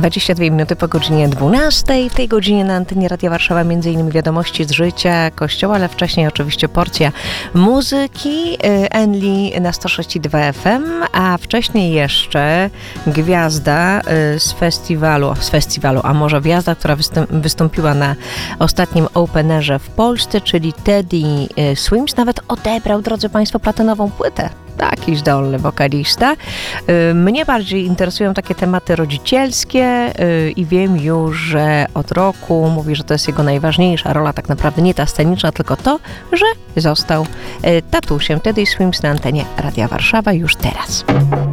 22 minuty po godzinie 12. W tej godzinie na antenie Radia Warszawa m.in. wiadomości z życia Kościoła, ale wcześniej oczywiście porcja muzyki, Enli na 106,2 FM, a wcześniej jeszcze gwiazda z festiwalu, a może gwiazda, która wystąpiła na ostatnim Openerze w Polsce, czyli Teddy Swims, nawet odebrał, drodzy Państwo, platynową płytę. Taki zdolny wokalista. Mnie bardziej interesują takie tematy rodzicielskie i wiem już, że od roku mówi, że to jest jego najważniejsza rola, tak naprawdę nie ta sceniczna, tylko to, że został tatusiem. Teddy Swims na antenie Radia Warszawa już teraz.